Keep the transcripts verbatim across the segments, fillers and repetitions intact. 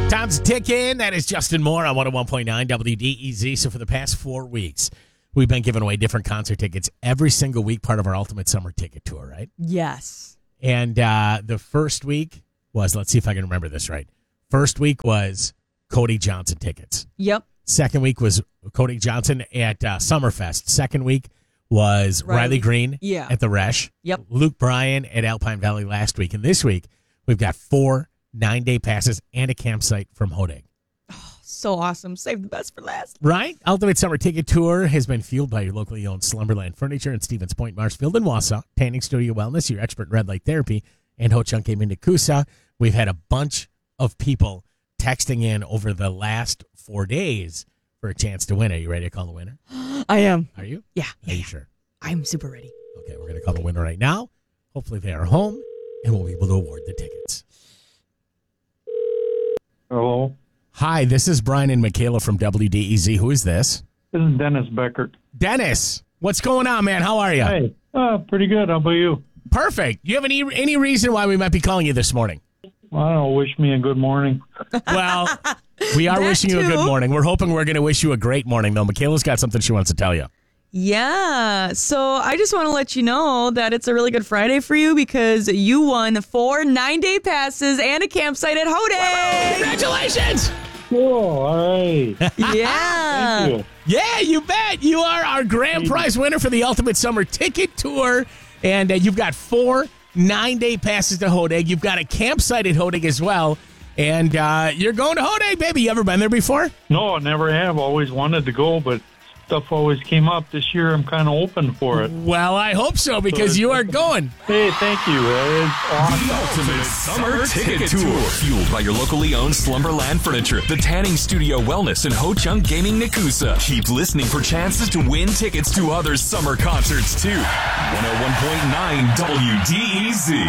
Time's ticking. That is Justin Moore on one oh one point nine W D E Z. So for the past four weeks, we've been giving away different concert tickets every single week, part of our Ultimate Summer Ticket Tour, right? Yes. And uh, the first week was, let's see if I can remember this right. First week was Cody Johnson tickets. Yep. Second week was Cody Johnson at uh, Summerfest. Second week was Riley, Riley Green yeah. at the Resch. Yep. Luke Bryan at Alpine Valley last week. And this week, we've got four nine-day passes and a campsite from Hodag. Oh, so awesome. Save the best for last. Right? Ultimate Summer Ticket Tour has been fueled by your locally owned Slumberland Furniture in Stevens Point, Marshfield, and Wausau. Tanning Studio Wellness, your expert in red light therapy, and Ho Chunk Gaming Nakusa. We've had a bunch of people texting in over the last four days for a chance to win. Are you ready to call the winner? I am. Are you? Yeah. Are yeah. you sure? I'm super ready. Okay, we're going to call the winner right now. Hopefully they are home, and we'll be able to award the tickets. Hello. Hi, this is Brian and Michaela from W D E Z. Who is this? This is Dennis Beckert. Dennis, what's going on, man? How are you? Hey, uh, pretty good. How about you? Perfect. You have any any reason why we might be calling you this morning? Well, I don't know. Wish me a good morning. Well, we are That wishing you a too. good morning. We're hoping we're going to wish you a great morning, though. Michaela's got something she wants to tell you. Yeah. So I just want to let you know that it's a really good Friday for you because you won four nine-day passes and a campsite at Hodag. Congratulations! Cool. All right. Yeah. Thank you. Yeah, you bet. You are our grand prize winner for the Ultimate Summer Ticket Tour. And uh, you've got four nine-day passes to Hodag. You've got a campsite at Hodag as well. And uh, you're going to Hodag, baby. You ever been there before? No, I never have. Always wanted to go, but stuff always came up. This year, I'm kind of open for it. Well, I hope so, because you are going. Hey, thank you. That is awesome. The Ultimate Summer Ticket Tour. Fueled by your locally owned Slumberland Furniture, the Tanning Studio Wellness, and Ho Chunk Gaming Nakusa. Keep listening for chances to win tickets to other summer concerts, too. one oh one point nine W D E Z.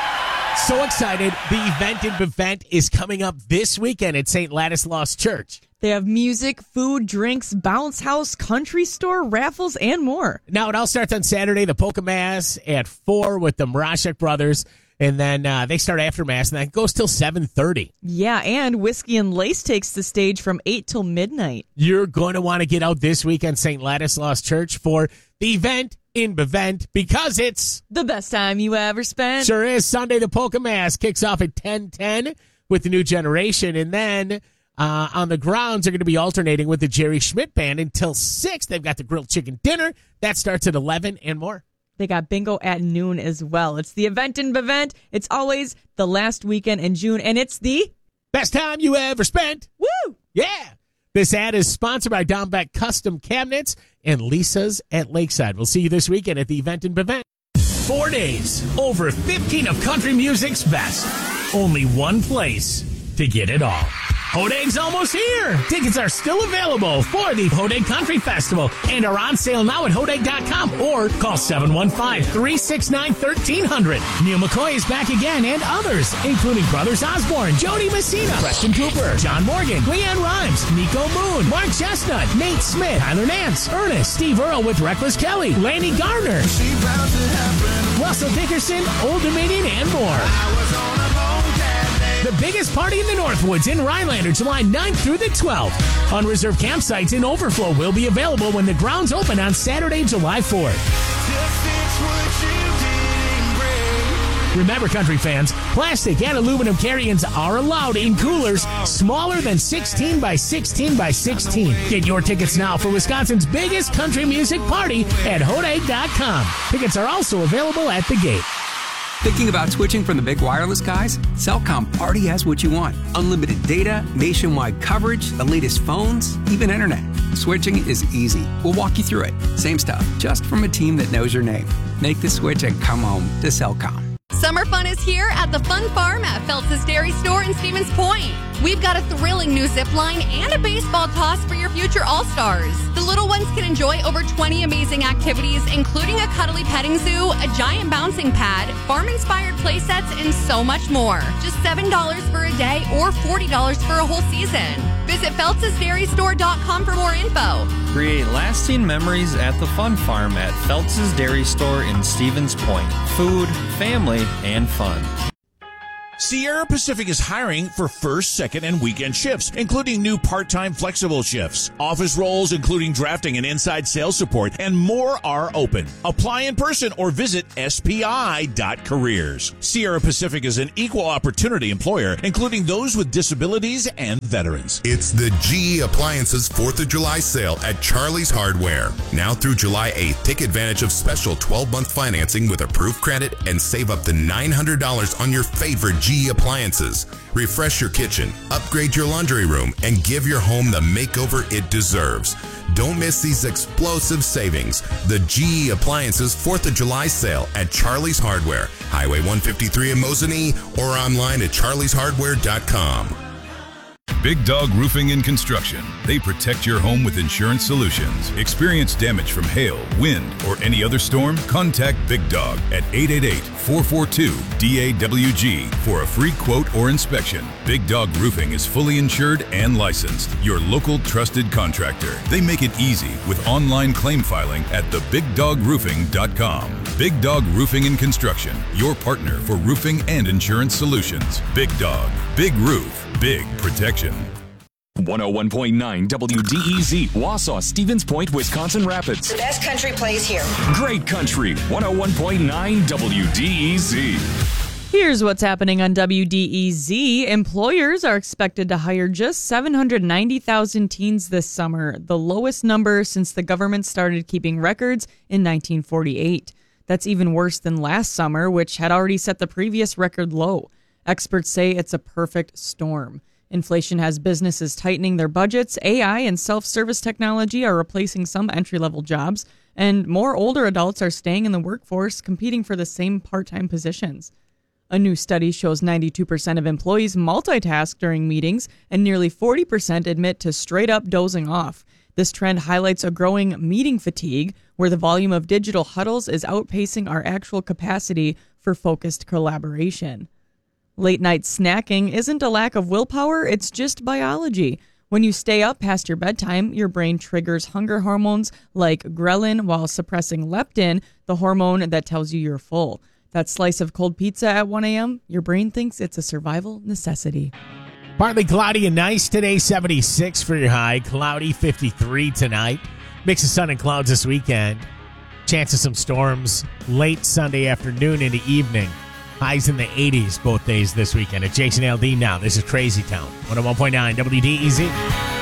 So excited. The event in Bevent is coming up this weekend at Saint Ladislaus Church. They have music, food, drinks, bounce house, country store, raffles, and more. Now, it all starts on Saturday, the Polka Mass at four with the Marashek brothers. And then uh, they start after Mass, and that goes till seven thirty. Yeah, and Whiskey and Lace takes the stage from eight till midnight. You're going to want to get out this weekend, Saint Ladislaus Church, for the event in Bevent, because it's The best time you ever spent. sure is Sunday. The Polka Mass kicks off at ten ten with the New Generation, and then uh, on the grounds, they're going to be alternating with the Jerry Schmidt Band until six. They've got the grilled chicken dinner. That starts at eleven and more. They got bingo at noon as well. It's the event in Bevent. It's always the last weekend in June, and it's the Best time you ever spent. Woo! Yeah. This ad is sponsored by Don Beck Custom Cabinets and Lisa's at Lakeside. We'll see you this weekend at the event in Bevent. Four days, over fifteen of country music's best. Only one place to get it all. Hodag's almost here. Tickets are still available for the Hodag Country Festival and are on sale now at hodag dot com or call seven one five, three six nine, one three zero zero. Neil McCoy is back again and others, including Brothers Osborne, Jody Messina, Preston Cooper, John Morgan, Leanne Rhymes, Nico Moon, Mark Chestnut, Nate Smith, Tyler Nance, Ernest, Steve Earle with Reckless Kelly, Lanny Gardner, Russell Dickerson, Old Dominion, and more. The biggest party in the Northwoods in Rhinelander, July ninth through the twelfth. Unreserved campsites in Overflow will be available when the grounds open on Saturday, July fourth. Remember, country fans, plastic and aluminum carry-ins are allowed in coolers smaller than sixteen by sixteen by sixteen. Get your tickets now for Wisconsin's biggest country music party at hodag dot com. Tickets are also available at the gate. Thinking about switching from the big wireless guys? Cellcom already has what you want. Unlimited data, nationwide coverage, the latest phones, even internet. Switching is easy. We'll walk you through it. Same stuff, just from a team that knows your name. Make the switch and come home to Cellcom. Summer fun is here at the Fun Farm at Feltz's Dairy Store in Stevens Point. We've got a thrilling new zip line and a baseball toss for your future All-Stars. The little ones can enjoy over twenty amazing activities, including a cuddly petting zoo, a giant bouncing pad, farm-inspired play sets, and so much more. Just seven dollars for a day or forty dollars for a whole season. Visit Feltz's Dairy Store dot com for more info. Create lasting memories at the Fun Farm at Feltz's Dairy Store in Stevens Point. Food, family, and fun. Sierra Pacific is hiring for first, second, and weekend shifts, including new part-time flexible shifts. Office roles, including drafting and inside sales support, and more are open. Apply in person or visit S P I dot careers. Sierra Pacific is an equal opportunity employer, including those with disabilities and veterans. It's the G E Appliances fourth of July sale at Charlie's Hardware. Now through July eighth, take advantage of special twelve-month financing with approved credit and save up to nine hundred dollars on your favorite G E appliances. Refresh your kitchen, upgrade your laundry room, and give your home the makeover it deserves. Don't miss these explosive savings. The G E Appliances fourth of July sale at Charlie's Hardware, Highway one fifty-three in Mosinee, or online at charlies hardware dot com. Big Dog Roofing and Construction. They protect your home with insurance solutions. Experience damage from hail, wind, or any other storm? Contact Big Dog at eight eight eight, four four two, D A W G for a free quote or inspection. Big Dog Roofing is fully insured and licensed. Your local trusted contractor. They make it easy with online claim filing at the big dog roofing dot com. Big Dog Roofing and Construction. Your partner for roofing and insurance solutions. Big Dog. Big roof. Big protection. one oh one point nine W D E Z, Wausau, Stevens Point, Wisconsin Rapids. The best country plays here. Great country, one oh one point nine W D E Z. Here's what's happening on W D E Z. Employers are expected to hire just seven hundred ninety thousand teens this summer, the lowest number since the government started keeping records in nineteen forty-eight. That's even worse than last summer, which had already set the previous record low. Experts say it's a perfect storm. Inflation has businesses tightening their budgets, A I and self-service technology are replacing some entry-level jobs, and more older adults are staying in the workforce, competing for the same part-time positions. A new study shows ninety-two percent of employees multitask during meetings, and nearly forty percent admit to straight-up dozing off. This trend highlights a growing meeting fatigue, where the volume of digital huddles is outpacing our actual capacity for focused collaboration. Late-night snacking isn't a lack of willpower, it's just biology. When you stay up past your bedtime, your brain triggers hunger hormones like ghrelin while suppressing leptin, the hormone that tells you you're full. That slice of cold pizza at one a.m., your brain thinks it's a survival necessity. Partly cloudy and nice today, seventy-six for your high. Cloudy, fifty-three tonight. Mix of sun and clouds this weekend. Chance of some storms late Sunday afternoon into evening. Highs in the eighties both days this weekend. At Jason L D now. This is Crazy Town. one oh one point nine W D E Z.